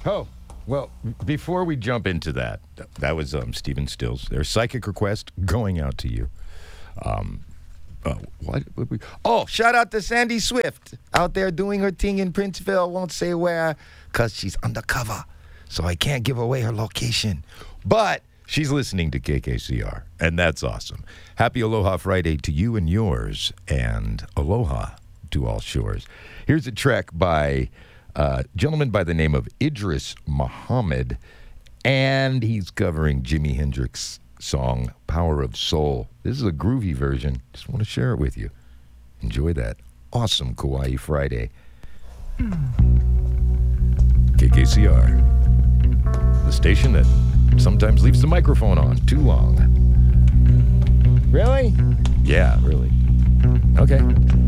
Oh, well, before we jump into that was Stephen Stills. Their psychic request going out to you. Shout out to Sandy Swift out there doing her thing in Princeville. Won't say where because she's undercover, so I can't give away her location. But she's listening to KKCR, and that's awesome. Happy Aloha Friday to you and yours, and aloha to all shores. Here's a track by a gentleman by the name of Idris Muhammad, and he's covering Jimi Hendrix' song, Power of Soul. This is a groovy version. Just want to share it with you. Enjoy that awesome Kauai Friday. KKCR, the station that sometimes leaves the microphone on too long. Really? Yeah, really. Okay.